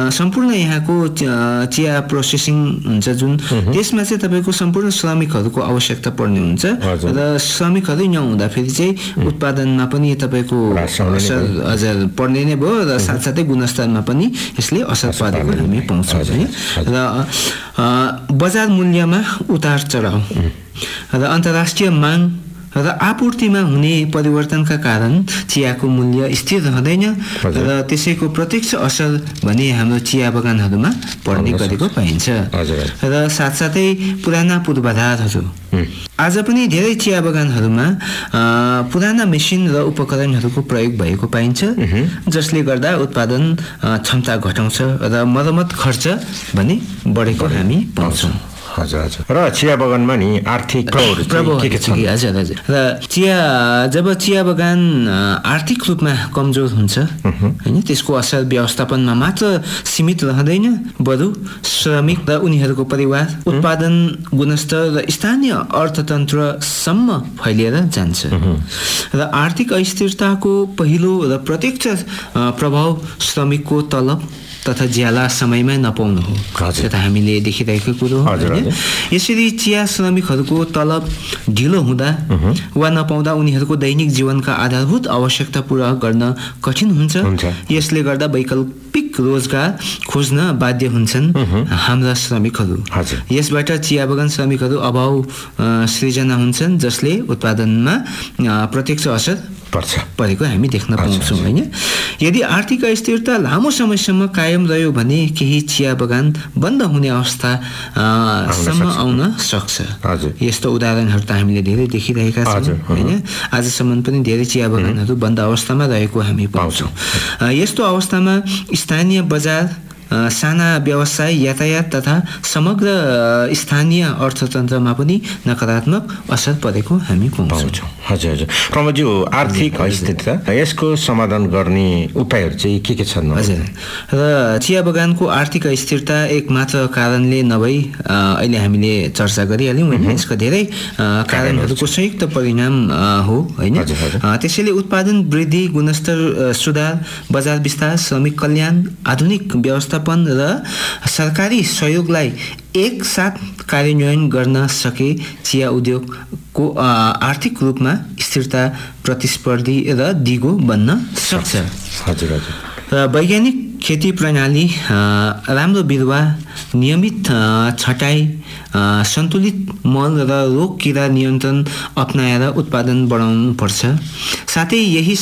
सम्पूर्ण यहाँको चिया प्रोसेसिङ हुन्छ जुन त्यसमा चाहिँ तपाईँको सम्पूर्ण श्रमिकहरूको आवश्यकता पर्ने हुन्छ र श्रमिकहरू नहुँदाखेरि चाहिँ उत्पादनमा पनि तपाईँको असर अझ पर्ने नै भयो र साथसाथै गुणस्तरमा पनि यसले असर पारेको हामी पाउँछौँ है। र बजार मूल्यमा उतार चढाव र अन्तर्राष्ट्रिय माग र आपूर्तिमा हुने परिवर्तनका कारण चियाको मूल्य स्थिर रहँदैन र त्यसैको प्रत्यक्ष असर भने हाम्रो चिया बगानहरूमा पर्ने गरेको पाइन्छ। र साथसाथै पुराना पूर्वाधारहरू आज पनि धेरै चिया बगानहरूमा पुराना मेसिन र उपकरणहरूको प्रयोग भएको पाइन्छ जसले गर्दा उत्पादन क्षमता घटाउँछ र मर्मत खर्च भने बढेको हामी पाउँछौँ। हजुर र चिया बगानमा नि आर्थिक प्रभाव के छन्? हजुर र जब चिया बगान आर्थिक रूपमा कमजोर हुन्छ हैन त्यसको असर व्यवस्थापनमा मात्र सीमित रहँदैन बरु श्रमिक र उनीहरूको परिवार उत्पादन गुणस्तर र स्थानीय अर्थतन्त्रसम्म फैलिएर जान्छ। र आर्थिक अस्थिरताको पहिलो र प्रत्यक्ष प्रभाव श्रमिकको तलब तथा ज्याला समयमा नपाउनु हो। त्यो त हामीले देखिरहेको कुरो हो हैन। यसरी चिया श्रमिकहरूको तलब ढिलो हुँदा वा नपाउँदा उनीहरूको दैनिक जीवनका आधारभूत आवश्यकता पूरा गर्न कठिन हुन्छ। यसले गर्दा वैकल्पिक रोजगार खोज्न बाध्य हुन्छन् हाम्रा श्रमिकहरू। यसबाट चिया बगान श्रमिकहरू अभाव सृजना हुन्छन् जसले उत्पादनमा प्रत्यक्ष असर परेको हामी देख्न पाउँछौँ हैन। यदि आर्थिक अस्थिरता लामो समयसम्म कायम रह्यो भने केही चिया बगान बन्द हुने अवस्था सम्म आउन सक्छ। यस्तो उदाहरणहरू त हामीले धेरै देखिरहेका छौँ हैन। आजसम्म पनि धेरै चिया बगानहरू बन्द अवस्थामा रहेको हामी पाउँछौँ। यस्तो अवस्थामा स्थानीय बजार साना व्यवसाय यातायात तथा समग्र स्थानीय अर्थतन्त्रमा पनि नकारात्मक असर परेको हामी पाउँछौँ। हजुर प्रमोदज्यू आर्थिक अस्थिरता यसको समाधान गर्ने उपायहरू चाहिँ के छन्? हजुर र चिया बगानको आर्थिक अस्थिरता एक मात्र कारणले नभई अहिले हामीले चर्चा गरिहाल्यौँ होइन यसको धेरै कारणहरूको संयुक्त परिणाम हो होइन। त्यसैले उत्पादन वृद्धि गुणस्तर सुधार बजार विस्तार श्रमिक कल्याण आधुनिक व्यवस्थापन र सरकारी सहयोगलाई एकसाथ कार्यान्वयन गर्न सके चिया उद्योगको आर्थिक रूपमा स्थिरता प्रतिस्पर्धी र दिगो बन्न सक्छ। र वैज्ञानिक खेती प्रणाली राम्रो बिरुवा नियमित छटाई सन्तुलित मल र रोग किरा नियन्त्रण अपनाएर उत्पादन बढाउनु पर्छ। साथै यही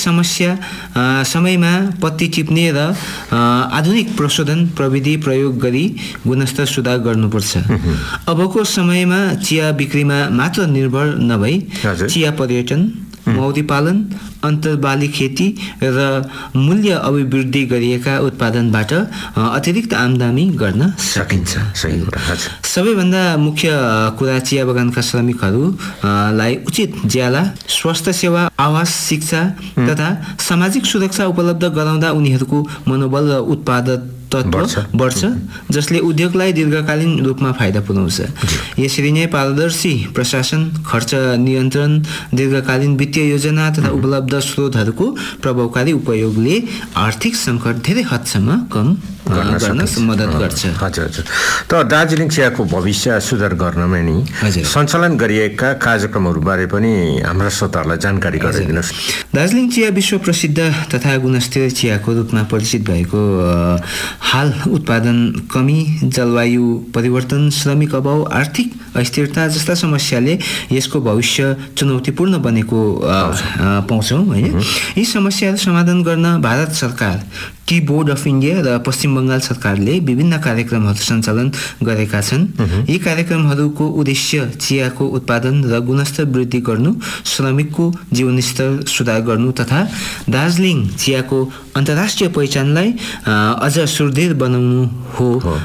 समयमा पत्ती टिप्ने र आधुनिक प्रशोधन प्रविधि प्रयोग गरी गुणस्तर सुधार गर्नुपर्छ। अबको समयमा चिया बिक्रीमा मात्र निर्भर नभई चिया पर्यटन मौरी पालन अन्तर्बाली खेती र मूल्य अभिवृद्धि गरिएका उत्पादनबाट अतिरिक्त आम्दानी गर्न सकिन्छ। सबैभन्दा मुख्य कुरा चिया बगानका श्रमिकहरूलाई उचित ज्याला स्वास्थ्य सेवा आवास शिक्षा तथा सामाजिक सुरक्षा उपलब्ध गराउँदा उनीहरूको मनोबल र उत्पादकत्व बढ्छ जसले उद्योगलाई दीर्घकालीन रूपमा फाइदा पुर्याउँछ। यसरी नै पारदर्शी प्रशासन खर्च नियन्त्रण दीर्घकालीन वित्तीय योजना तथा उपलब्ध स्रोतहरूको प्रभावकारी उपयोगले आर्थिक सङ्कट धेरै हदसम्म कम गर्न मद्दत गर्छ। त दार्जिलिङ चियाको भविष्य सुधार गर्नमा नि सञ्चालन गरिएका कार्यक्रमहरूबारे पनि हाम्रा श्रोताहरूलाई जानकारी गराइदिनुहोस्। दार्जिलिङ चिया विश्व प्रसिद्ध तथा गुणस्तरीय चियाको रूपमा परिचित भएको हाल उत्पादन कमी जलवायु परिवर्तन श्रमिक अभाव आर्थिक अस्थिरता जस्ता समस्याले यसको भविष्य चुनौतीपूर्ण बनेको पाउँछौँ होइन। यी समस्याहरू समाधान गर्न भारत सरकार टी बोर्ड अफ इन्डिया र पश्चिम बङ्गाल सरकारले विभिन्न कार्यक्रमहरू सञ्चालन गरेका छन्। यी कार्यक्रमहरूको उद्देश्य चियाको उत्पादन र गुणस्तर वृद्धि गर्नु श्रमिकको जीवनस्तर सुधार गर्नु तथा दार्जिलिङ चियाको अन्तर्राष्ट्रिय पहिचानलाई अझ सुदृढ बनाउनु हो।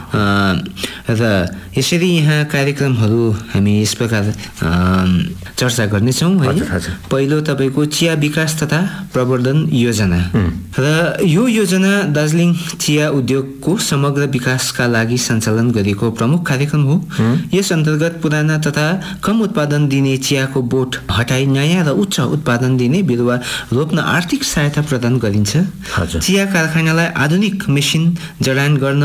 र यसरी यहाँ कार्यक्रमहरू हामी यस प्रकार चर्चा गर्नेछौँ है। पहिलो तपाईँको चिया विकास तथा प्रवर्धन योजना र यो योजना दार्जिलिङ चिया उद्योगको समग्र विकासका लागि सञ्चालन गरिएको प्रमुख कार्यक्रम हो। यस अन्तर्गत पुराना तथा कम उत्पादन दिने चियाको बोट हटाई नयाँ र उच्च उत्पादन दिने बिरुवा रोप्न आर्थिक सहायता प्रदान गरिन्छ। चिया कारखानालाई आधुनिक मेसिन जडान गर्न